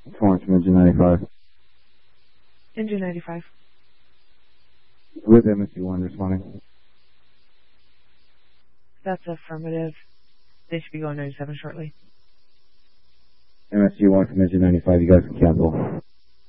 Torrance from Engine 95. Engine 95. With MSU-1 responding. That's affirmative. They should be going 97 shortly. MSU-1 from Engine 95, you guys can cancel.